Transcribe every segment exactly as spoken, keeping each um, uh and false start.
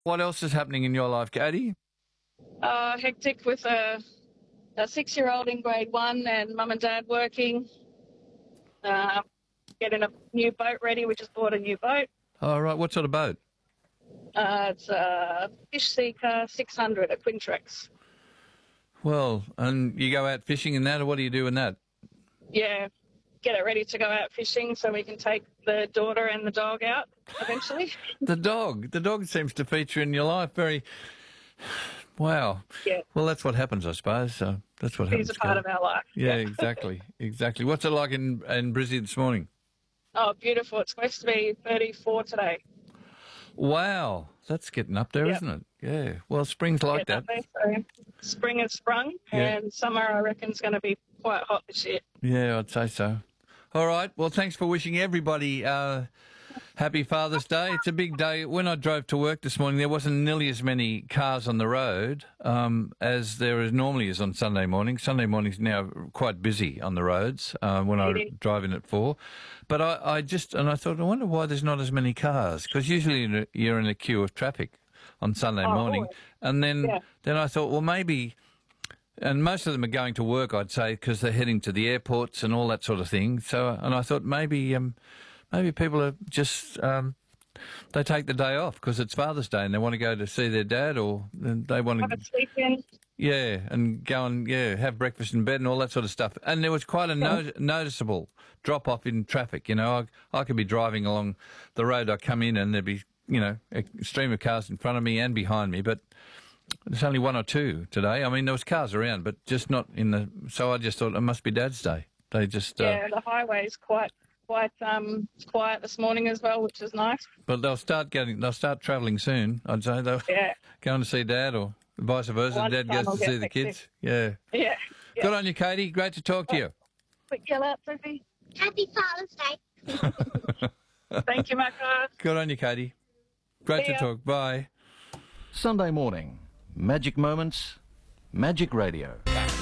What else is happening in your life, Katie? Uh, hectic with a, a six-year-old in grade one and mum and dad working. Uh, getting a new boat ready. We just bought a new boat. Oh, right. What sort of boat? Uh, it's a Fish Seeker six hundred, a Quintrex. Well, and you go out fishing in that, or what do you do in that? Yeah, get it ready to go out fishing so we can take the daughter and the dog out eventually. The dog. The dog seems to feature in your life very... Wow. Yeah. Well, that's what happens, I suppose. So that's what happens. He's a part of our life. Yeah, exactly. Exactly. What's it like in, in Brizzy this morning? Oh, beautiful. It's supposed to be thirty-four today. Wow. That's getting up there, Yep. isn't it? Yeah. Well, spring's like Getting that. up there, so spring has sprung, Yeah. and summer, I reckon, is going to be quite hot this year. Yeah, I'd say so. All right. Well, thanks for wishing everybody uh, happy Father's Day. It's a big day. When I drove to work this morning, there wasn't nearly as many cars on the road um, as there is normally is on Sunday morning. Sunday morning's now quite busy on the roads uh, when I It is. drive in at four. But I, I just, and I thought, I wonder why there's not as many cars, because usually in a- you're in a queue of traffic on Sunday Oh, morning. always. And then, Yeah. then I thought, well, maybe... And most of them are going to work, I'd say, because they're heading to the airports and all that sort of thing. So, and I thought maybe, um, maybe people are just um, they take the day off because it's Father's Day and they want to go to see their dad, or they want Have to, a sleep in. yeah, and go and yeah have breakfast in bed and all that sort of stuff. And there was quite a no- noticeable drop off in traffic. You know, I, I could be driving along the road I come in and there'd be you know a stream of cars in front of me and behind me, but. There's only one or two today. I mean, there was cars around, but just not in the... So I just thought it must be Dad's Day. They just... Uh, Yeah, the highway's quite quite um quiet this morning as well, which is nice. But they'll start getting... They'll start travelling soon, I'd say. They'll Yeah, going to see Dad or vice versa. One Dad time goes I'll to get see the hectic. kids. Yeah. yeah. yeah. Good on you, Katie. Great to talk to you. Quick yell out, Sophie. Happy Father's Day. Thank you, Macca. Good on you, Katie. Great See to ya. talk. Bye. Sunday morning. Magic Moments. Magic Radio.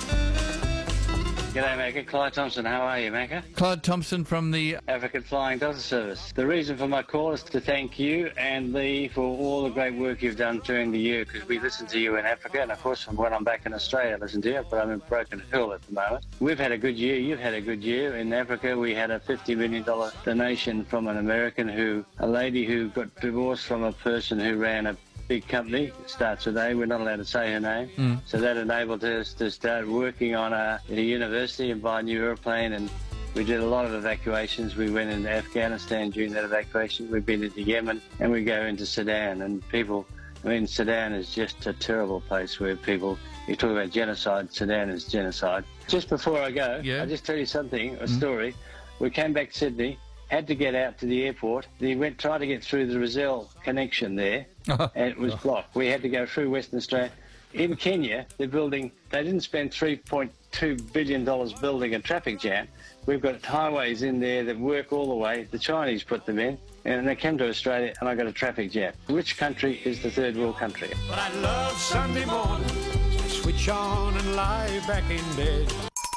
G'day, Macca. Clyde Thompson. How are you, Macca? Clyde Thompson from the... African Flying Doctor Service. The reason for my call is to thank you and Lee for all the great work you've done during the year, because we listen to you in Africa, and of course when I'm back in Australia I listen to you, but I'm in Broken Hill at the moment. We've had a good year. You've had a good year. In Africa we had a fifty million dollars donation from an American who, a lady who got divorced from a person who ran a big company. It starts with A. We're not allowed to say her name. Mm. So that enabled us to start working on a, a university and buy a new airplane, and we did a lot of evacuations. We went into Afghanistan during that evacuation. We've been into Yemen, and we go into Sudan. And people, I mean, Sudan is just a terrible place where people, you talk about genocide, Sudan is genocide. Just before I go, Yeah. I'll just tell you something, a story. We came back to Sydney, had to get out to the airport. He went, tried to get through the Brazil connection there, and it was blocked. We had to go through Western Australia. In Kenya, they're building, they didn't spend three point two billion dollars building a traffic jam. We've got highways in there that work all the way. The Chinese put them in, and they came to Australia, and I got a traffic jam. Which country is the third world country? But I love Sunday morning. Switch on and lie back in bed.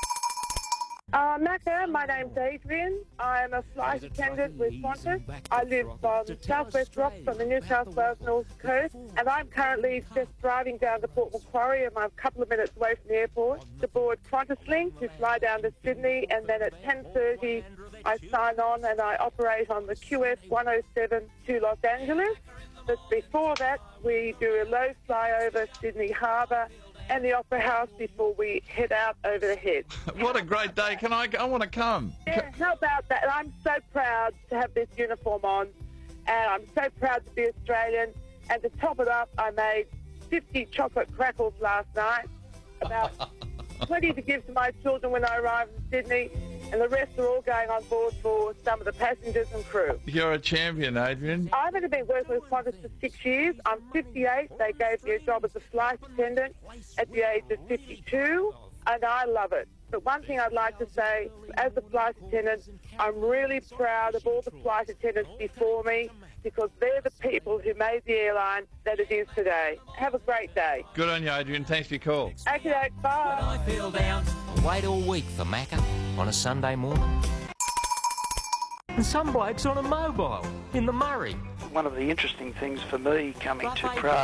Uh, Macca, my name's Adrian. I'm a flight attendant with Qantas. I live on Southwest Rocks on the New South Wales North Coast, and I'm currently just driving down to Port Macquarie. I'm a couple of minutes away from the airport to board QantasLink to fly down to Sydney, and then at ten thirty I sign on and I operate on the Q S one oh seven to Los Angeles. But before that, we do a low flyover Sydney Harbour and the Opera House before we head out over the head. What a great day. Can I... I want to come. Yeah, how about that? And I'm so proud to have this uniform on, and I'm so proud to be Australian. And to top it up, I made fifty chocolate crackles last night, about twenty to give to my children when I arrive in Sydney, and the rest are all going on board for some of the passengers and crew. You're a champion, Adrian. I've only been working with Qantas for six years. I'm fifty-eight. They gave me a job as a flight attendant at the age of fifty-two, and I love it. But one thing I'd like to say, as a flight attendant, I'm really proud of all the flight attendants before me, because they're the people who made the airline that it is today. Have a great day. Good on you, Adrian. Thanks for your call. Okay, bye. I feel down. Wait all week for Macca on a Sunday morning. And some bloke's on a mobile in the Murray. One of the interesting things for me coming to Prague